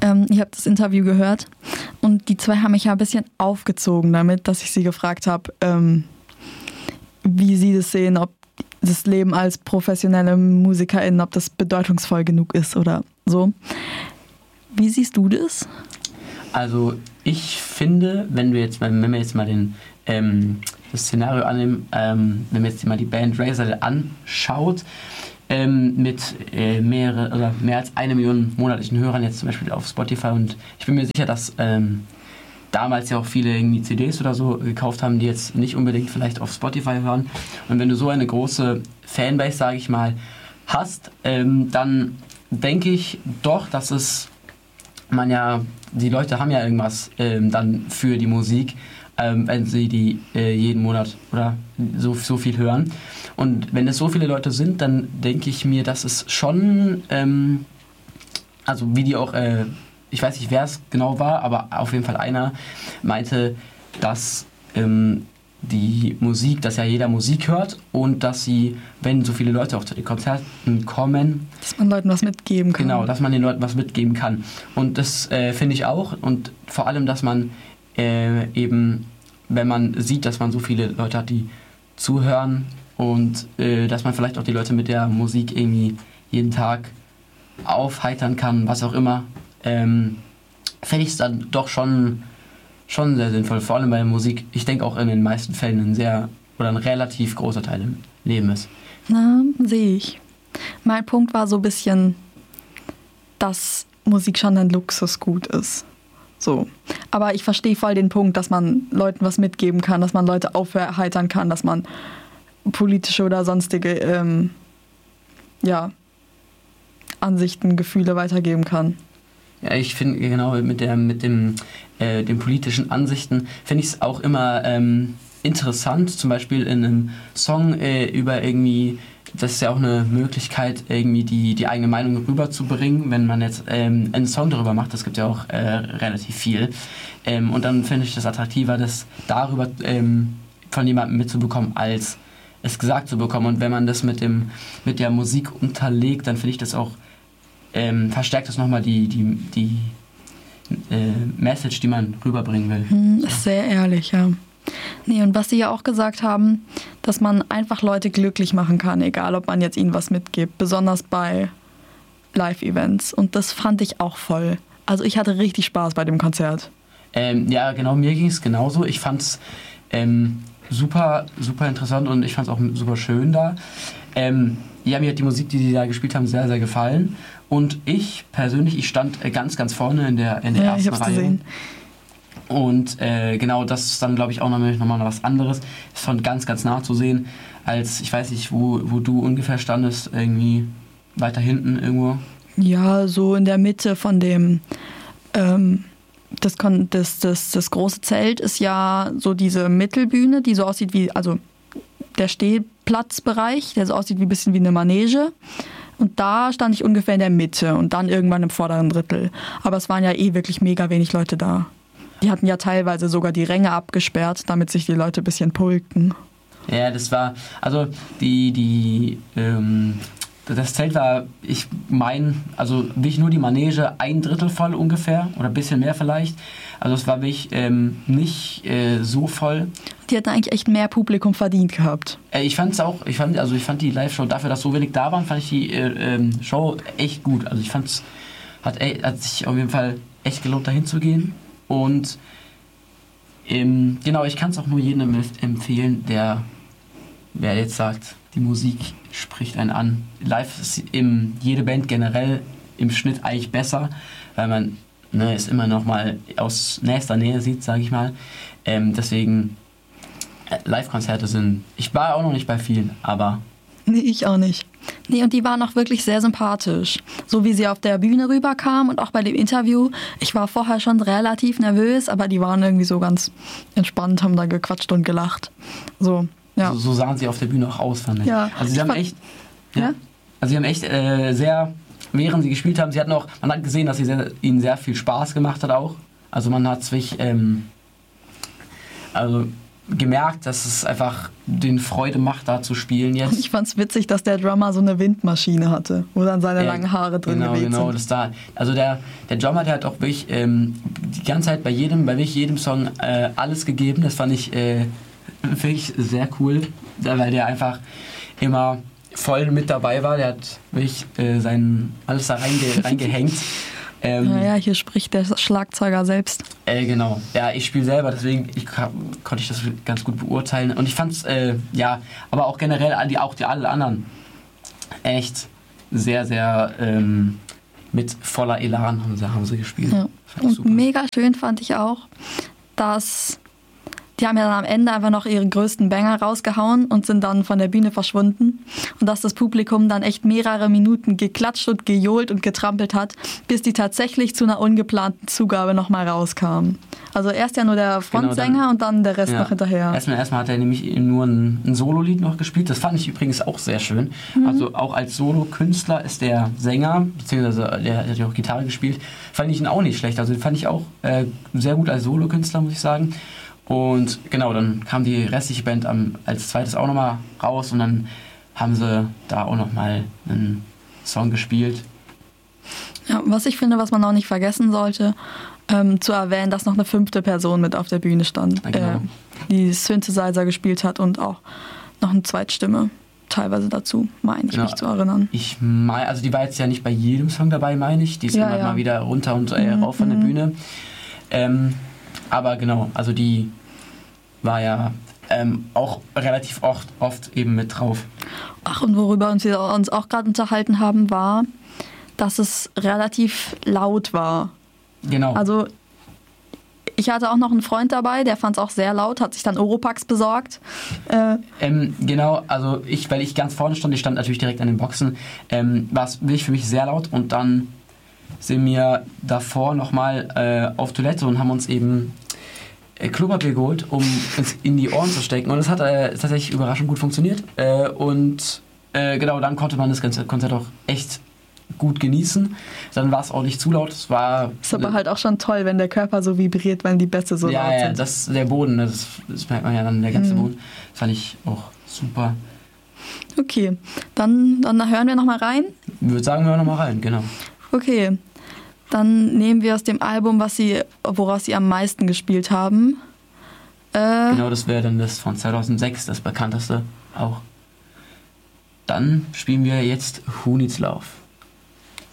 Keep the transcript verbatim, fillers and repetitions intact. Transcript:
Ähm, ich habe das Interview gehört und die zwei haben mich ja ein bisschen aufgezogen damit, dass ich sie gefragt habe, ähm, wie sie das sehen, ob das Leben als professionelle MusikerInnen, ob das bedeutungsvoll genug ist oder so. Wie siehst du das? Also ich finde, wenn wir jetzt mal, wenn wir jetzt mal den, ähm, das Szenario annehmen, ähm, wenn man jetzt mal die Band Razorlight anschaut, ähm, mit äh, mehrere oder mehr als eine Million monatlichen Hörern jetzt zum Beispiel auf Spotify, und ich bin mir sicher, dass ähm, damals ja auch viele irgendwie C Ds oder so gekauft haben, die jetzt nicht unbedingt vielleicht auf Spotify hören. Und wenn du so eine große Fanbase, sage ich mal, hast, ähm, dann denke ich doch, dass es man ja, die Leute haben ja irgendwas ähm, dann für die Musik, ähm, wenn sie die äh, jeden Monat oder so, so viel hören. Und wenn es so viele Leute sind, dann denke ich mir, dass es schon, ähm, also wie die auch, äh, ich weiß nicht, wer es genau war, aber auf jeden Fall einer meinte, dass ähm, die Musik, dass ja jeder Musik hört und dass sie, wenn so viele Leute auf die Konzerten kommen, dass man Leuten was mitgeben kann. Genau, dass man den Leuten was mitgeben kann. Und das äh, finde ich auch. Und vor allem, dass man äh, eben, wenn man sieht, dass man so viele Leute hat, die zuhören und äh, dass man vielleicht auch die Leute mit der Musik irgendwie jeden Tag aufheitern kann, was auch immer, ähm, fände ich es dann doch schon, schon sehr sinnvoll. Vor allem bei der Musik, ich denke auch in den meisten Fällen ein sehr oder ein relativ großer Teil im Leben ist. Na, sehe ich. Mein Punkt war so ein bisschen, dass Musik schon ein Luxusgut ist. So. Aber ich verstehe voll den Punkt, dass man Leuten was mitgeben kann, dass man Leute aufheitern kann, dass man politische oder sonstige ähm, ja, Ansichten, Gefühle weitergeben kann. Ja, ich finde genau mit der mit dem äh, den politischen Ansichten finde ich es auch immer ähm, interessant, zum Beispiel in einem Song äh, über irgendwie, das ist ja auch eine Möglichkeit, irgendwie die, die eigene Meinung rüberzubringen, wenn man jetzt ähm, einen Song darüber macht, das gibt ja auch äh, relativ viel. Ähm, und dann finde ich das attraktiver, das darüber ähm, von jemandem mitzubekommen, als es gesagt zu bekommen. Und wenn man das mit dem mit der Musik unterlegt, dann finde ich das auch, ähm, verstärkt das nochmal die, die, die äh, Message, die man rüberbringen will. Hm, ist sehr ehrlich, ja. Nee, und was sie ja auch gesagt haben, dass man einfach Leute glücklich machen kann, egal ob man jetzt ihnen was mitgibt, besonders bei Live-Events. Und das fand ich auch voll. Also ich hatte richtig Spaß bei dem Konzert. Ähm, ja, genau, mir ging es genauso. Ich fand es ähm, super, super interessant und ich fand es auch super schön da. Ähm, ja, mir hat die Musik, die sie da gespielt haben, sehr, sehr gefallen. Und ich persönlich, ich stand ganz, ganz vorne in der, in der ja, ersten ich hab's Reihe. Gesehen. Und äh, genau, das ist dann, glaube ich, auch nochmal noch mal was anderes. Ist von ganz, ganz nah zu sehen, als, ich weiß nicht, wo, wo du ungefähr standest, irgendwie weiter hinten irgendwo. Ja, so in der Mitte von dem, ähm, das, das, das, das große Zelt ist ja so diese Mittelbühne, die so aussieht wie, also der Stehplatzbereich, der so aussieht wie ein bisschen wie eine Manege. Und da stand ich ungefähr in der Mitte und dann irgendwann im vorderen Drittel. Aber es waren ja eh wirklich mega wenig Leute da. Die hatten ja teilweise sogar die Ränge abgesperrt, damit sich die Leute ein bisschen pulken. Ja, das war, also die, die, ähm, das Zelt war, ich meine, also wirklich nur die Manege ein Drittel voll ungefähr oder ein bisschen mehr vielleicht. Also es war wirklich ähm, nicht äh, so voll. Die hatten eigentlich echt mehr Publikum verdient gehabt. Äh, ich fand es auch, ich fand, also ich fand die Live-Show, dafür, dass so wenig da waren, fand ich die äh, ähm, Show echt gut. Also ich fand es, hat, hat sich auf jeden Fall echt gelohnt, dahin zu gehen. Und ähm, genau, ich kann es auch nur jedem empfehlen, der, wer jetzt sagt, die Musik spricht einen an. Live ist im, jede Band generell im Schnitt eigentlich besser, weil man ne, es immer noch mal aus nächster Nähe sieht, sage ich mal. Ähm, deswegen, äh, Live-Konzerte sind, ich war auch noch nicht bei vielen, aber... Nee, ich auch nicht. Nee, und die waren auch wirklich sehr sympathisch. So wie sie auf der Bühne rüberkam und auch bei dem Interview. Ich war vorher schon relativ nervös, aber die waren irgendwie so ganz entspannt, haben da gequatscht und gelacht. So, ja. So, so sahen sie auf der Bühne auch aus, fand ich. Ja, also sie haben fand, echt... Ja? Ja? Also sie haben echt äh, sehr... Während sie gespielt haben, sie hatten auch... Man hat gesehen, dass sie sehr, ihnen sehr viel Spaß gemacht hat auch. Also man hat sich... Ähm, also gemerkt, dass es einfach den Freude macht, da zu spielen jetzt. Und ich fand's witzig, dass der Drummer so eine Windmaschine hatte, wo dann seine äh, langen Haare drin genau, geweht genau, sind. das da. Also der, der Drummer, der hat auch wirklich ähm, die ganze Zeit bei jedem, bei wirklich jedem Song äh, alles gegeben. Das fand ich äh, wirklich sehr cool, weil der einfach immer voll mit dabei war. Der hat wirklich äh, sein, alles da reinge, reingehängt. Ähm, naja, hier spricht der Schlagzeuger selbst. Äh, genau. Ja, ich spiele selber, deswegen ich, konnte ich das ganz gut beurteilen. Und ich fand's, äh, ja, aber auch generell die, auch die alle anderen echt sehr, sehr ähm, mit voller Elan haben sie, haben sie gespielt. Ja. Und super. Mega schön fand ich auch, dass die haben ja dann am Ende einfach noch ihre größten Banger rausgehauen und sind dann von der Bühne verschwunden. Und dass das Publikum dann echt mehrere Minuten geklatscht und gejohlt und getrampelt hat, bis die tatsächlich zu einer ungeplanten Zugabe nochmal rauskamen. Also erst ja nur der Frontsänger genau, dann, und dann der Rest ja, noch hinterher. Erstmal, erstmal hat er nämlich nur ein, ein Solo-Lied noch gespielt. Das fand ich übrigens auch sehr schön. Mhm. Also auch als Solo-Künstler ist der Sänger, beziehungsweise der hat ja auch Gitarre gespielt, fand ich ihn auch nicht schlecht. Also den fand ich auch äh, sehr gut als Solo-Künstler, muss ich sagen. Und genau, dann kam die restliche Band am, als zweites auch nochmal raus und dann haben sie da auch nochmal einen Song gespielt. Ja, was ich finde, was man auch nicht vergessen sollte, ähm, zu erwähnen, dass noch eine fünfte Person mit auf der Bühne stand, ja, genau. äh, die Synthesizer gespielt hat und auch noch eine Zweitstimme teilweise dazu, meine ich genau. mich zu erinnern. Ich meine, also die war jetzt ja nicht bei jedem Song dabei, meine ich. Die ist ja, immer ja. mal wieder runter und äh, rauf von der Bühne. Ähm, Aber genau, also die war ja ähm, auch relativ oft, oft eben mit drauf. Ach, und worüber uns wir uns auch gerade unterhalten haben, war, dass es relativ laut war. Genau. Also ich hatte auch noch einen Freund dabei, der fand es auch sehr laut, hat sich dann Oropax besorgt. Äh, ähm, genau, also ich, weil ich ganz vorne stand, ich stand natürlich direkt an den Boxen, ähm, war es wirklich für mich sehr laut und dann sind wir davor nochmal äh, auf Toilette und haben uns eben äh, Klopapier geholt, um es in die Ohren zu stecken. Und es hat äh, tatsächlich überraschend gut funktioniert. Äh, und äh, genau, dann konnte man das ganze Konzert auch echt gut genießen. Dann war es auch nicht zu laut. Es war ist aber halt auch schon toll, wenn der Körper so vibriert, wenn die Bässe so ja, laut ja, sind. Das, der Boden, das, das merkt man ja dann, der ganze mhm. Boden. Das fand ich auch super. Okay, dann, dann hören wir nochmal rein. Ich würde sagen, wir hören nochmal rein, genau. Okay, dann nehmen wir aus dem Album, was sie, woraus sie am meisten gespielt haben. Äh, genau, das wäre dann das von zweitausendsechs, das bekannteste auch. Dann spielen wir jetzt Who Needs Love.